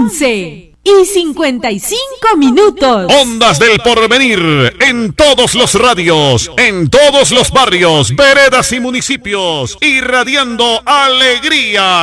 11:55. Ondas del Porvenir, en todos los radios, en todos los barrios, veredas y municipios, irradiando alegría